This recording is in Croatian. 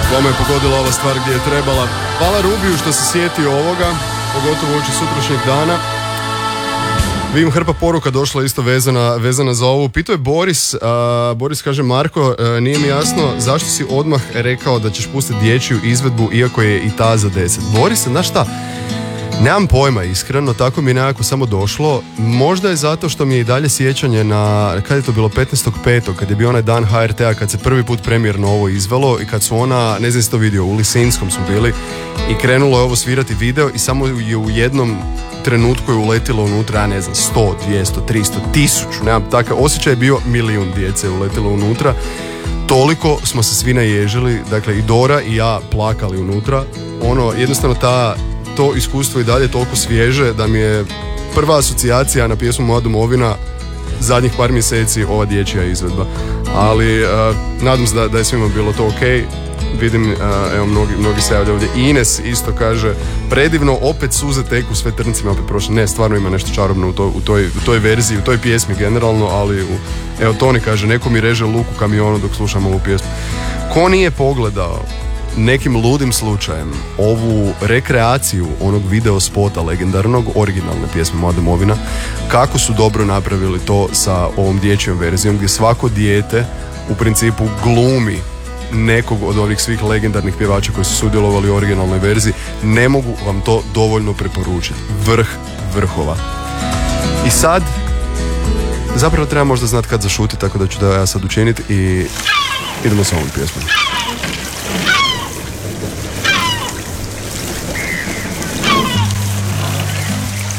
Kome je pogodila ova stvar gdje je trebala. Hvala Rubiju što se sjetio ovoga, pogotovo uoči sutrašnjeg dana. Vidim hrpa poruka došla isto vezana za ovu. Pitao je Boris, Boris kaže: Marko, nije mi jasno zašto si odmah rekao da ćeš pustiti dječju izvedbu iako je i ta za 10. Boris, znaš šta? Nemam pojma, iskreno, tako mi je nekako samo došlo. Možda je zato što mi je i dalje sjećanje na, kad je to bilo, 15.5. kad je bio onaj dan HRT-a, kad se prvi put premijerno ovo izvelo i kad su ona, ne znam si to vidio, u Lisinskom smo bili i krenulo je ovo svirati video i samo je u jednom trenutku je uletilo unutra, ja ne znam, 100, 200, 300, 1000, nemam takav osjećaj, je bio 1.000.000 djece je uletilo unutra. Toliko smo se svi naježili, dakle i Dora i ja plakali unutra. Ono, jednostavno to iskustvo i dalje je toliko svježe da mi je prva asocijacija na pjesmu Moja domovina zadnjih par mjeseci ova dječja izvedba. Ali nadam se da je svima bilo to ok. Vidim, evo mnogi se javljaju ovdje. Ines isto kaže: predivno, opet suze teku, sve trncima opet prošle. Ne, stvarno ima nešto čarobno u toj verziji, u toj pjesmi generalno, ali evo Toni kaže: neko mi reže luk u kamionu dok slušam ovu pjesmu. Ko nije pogledao nekim ludim slučajem ovu rekreaciju onog video spota legendarnog, originalne pjesme Moja domovina, kako su dobro napravili to sa ovom dječjom verzijom gdje svako dijete u principu glumi nekog od ovih svih legendarnih pjevača koji su sudjelovali u originalnoj verziji, ne mogu vam to dovoljno preporučiti. Vrh vrhova. I sad zapravo treba možda znati kad zašuti, tako da ću da ja sad učiniti i idemo sa ovom pjesmom.